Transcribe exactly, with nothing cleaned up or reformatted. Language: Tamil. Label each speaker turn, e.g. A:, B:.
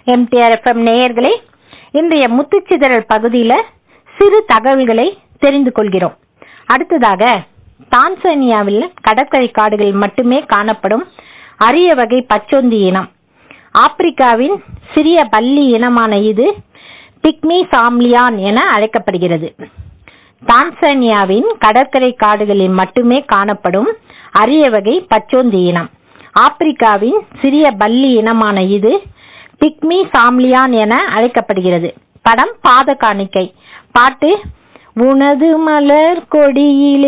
A: எம்டிஆர் எஃப்எம் நேயர்களே, இன்றைய முத்துச்சிதறல் பகுதியில சிறு தகவல்களை தெரிந்து கொள்கிறோம். அடுத்ததாக, தான்சானியாவில் கடற்கரை காடுகளில் மட்டுமே காணப்படும் அரிய வகை பச்சொந்தி இனம். ஆப்பிரிக்காவின் சிறிய பல்லி இனமான இது பிக்மி சாம்லியான் என அழைக்கப்படுகிறது. தான்சானியாவின் கடற்கரை காடுகளில் மட்டுமே காணப்படும் அரிய வகை பச்சொந்தி இனம். ஆப்பிரிக்காவின் சிறிய பல்லி இனமான இது பிக்மி சாம்லியான் என அழைக்கப்படுகிறது. படம் பாத காணிக்கை. பாட்டு உனது மலர் கொடியிலே